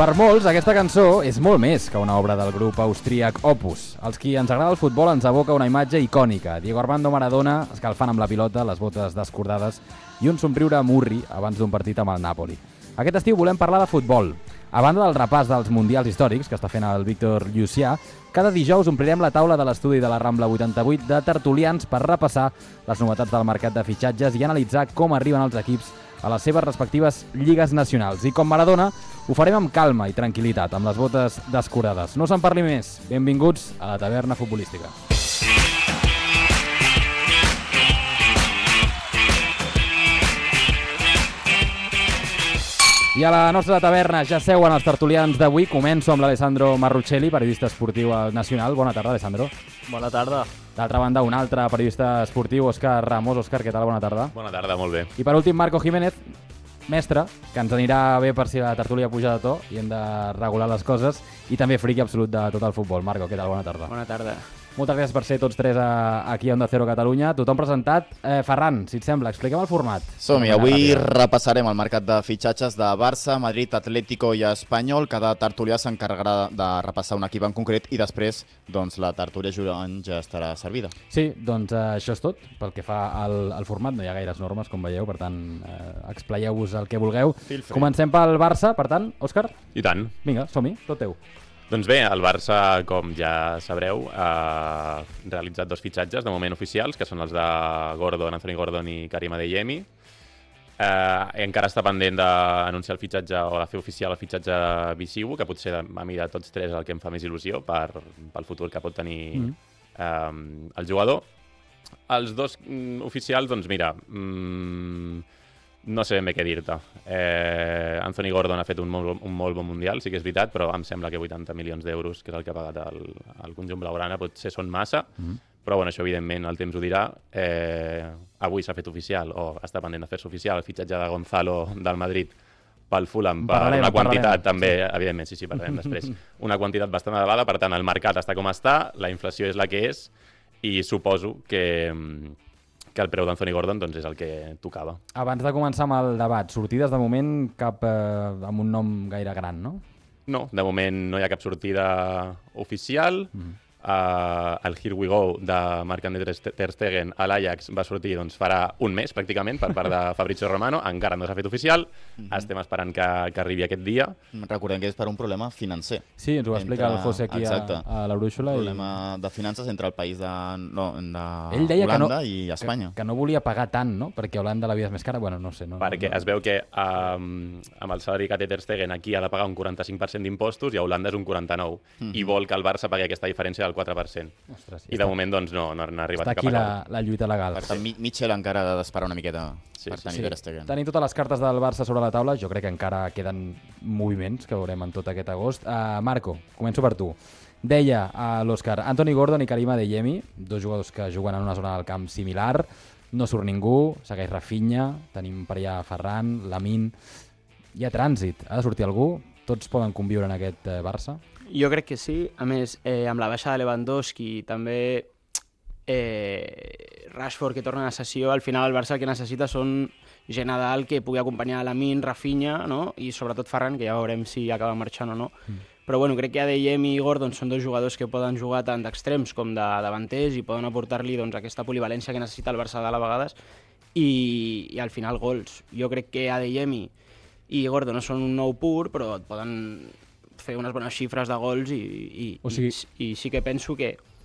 Per molts, aquesta cançó és molt més que una obra del grup austríac Opus. Els qui ens agrada el futbol ens evoca una imatge icònica. Diego Armando Maradona escalfant amb la pilota, les botes descordades i un somriure murri abans d'un partit amb el Napoli. Aquest estiu volem parlar de futbol. A banda del repàs dels mundials històrics que està fent el Víctor Llucià, cada dijous omplirem la taula de l'estudi de la Rambla 88 de tertulians per repassar les novetats del mercat de fitxatges i analitzar com arriben els equips a les seves respectives lligues nacionals. I com Maradona, ho farem amb calma i tranquil·litat, amb les botes descurades. No se'n parli més. Benvinguts a la taverna futbolística. I a la nostra taverna ja seuen els tertulians d'avui. Començo amb l'Alessandro Marruccelli, periodista esportiu al Nacional. Bona tarda, Alessandro. Bona tarda. D'altra banda, un altre periodista esportiu, Òscar Ramos. Òscar, què tal? Bona tarda. Bona tarda, molt bé. I per últim, Marco Jiménez, mestre, que ens anirà bé per si la tertúlia puja de to i hem de regular les coses, i també friqui absolut de tot el futbol. Marco, què tal? Bona tarda. Bona tarda. Moltes gràcies per ser tots tres aquí a Onda Cero Catalunya. Tothom presentat. Ferran, si et sembla, expliquem el format. Som-hi, avui repassarem el mercat de fitxatges de Barça, Madrid, Atlético i Espanyol. Cada tertulià s'encarregarà de repassar un equip en concret i després doncs, la tertúlia jurant ja estarà servida. Sí, doncs això és tot. Pel que fa al format, no hi ha gaires normes, com veieu, per tant, explayeu-vos el que vulgueu. Comencem pel Barça, per tant, Òscar? I tant. Vinga, som-hi, tot teu. Doncs bé, el Barça, com ja sabreu, ha realitzat dos fitxatges de moment oficials, que són els de Gordon, Anthony Gordon i Karim Adeyemi. Encara està pendent d'anunciar el fitxatge o de fer oficial el fitxatge Bixiu, que potser a mi de tots tres el que em fa més il·lusió pel futur que pot tenir el jugador. Els dos oficials, doncs mira, no sé ben bé què dir-te. Anthony Gordon ha fet un molt bon mundial, sí que és veritat, però em sembla que 80 milions d'euros, que és el que ha pagat el conjunt blaugrana, potser són massa, però bueno, això evidentment el temps ho dirà. Avui s'ha fet oficial, o està pendent de fer-se oficial, el fitxatge de Gonzalo del Madrid pel Fulham per una quantitat també, evidentment, sí, parlarem després, una quantitat bastant elevada, per tant el mercat està com està, la inflació és la que és, i suposo que el preu d'Anthony Gordon doncs, és el que tocava. Abans de començar amb el debat, sortides de moment cap amb un nom gaire gran, no? No, de moment no hi ha cap sortida oficial. El Here We Go de Marc-André Ter Stegen a l'Ajax va sortir doncs, farà un mes pràcticament per part de Fabrizio Romano, encara no s'ha fet oficial, estem esperant que arribi aquest dia. Recordem que és per un problema financer. Sí, ens ho va explicar el José aquí a la Brúixola. Un problema de finances entre el país de Holanda i Espanya. Que no volia pagar tant, no? Perquè Holanda la vida és més cara, bueno, no sé. Perquè es veu que amb el salari que té Ter Stegen aquí ha de pagar un 45% d'impostos i a Holanda és un 49%, i vol que el Barça pagui aquesta diferència del 4%. Ostres, sí, I de moment doncs, no ha arribat a cap acord. Està aquí la lluita legal. Per tant, Mitchell encara ha d'esperar una miqueta per tenir Ter Stegen. Tenim totes les cartes del Barça sobre la taula. Jo crec que encara queden moviments que veurem en tot aquest agost. Marco, començo per tu. Deia l'Òscar, Anthony Gordon i Karim Adeyemi, dos jugadors que juguen en una zona del camp similar. No surt ningú, segueix Rafinha, tenim per allà Ferran, Lamine. Hi ha trànsit, ha de sortir algú? Tots poden conviure en aquest Barça? Jo crec que sí. A més, amb la baixa de Lewandowski, també Rashford que torna a la sessió, al final el Barça el que necessita són gent a dalt que pugui acompanyar Lamine, Rafinha, no? I sobretot Ferran, que ja veurem si acaba marxant o no. Però bueno, crec que Adeyemi i Gordon són dos jugadors que poden jugar tant d'extrems com de davanters i poden aportar-li doncs, aquesta polivalència que necessita el Barça a vegades i al final gols. Jo crec que Adeyemi i Gordon no són un nou pur, però et poden fer unes bones xifres de gols i sí que penso que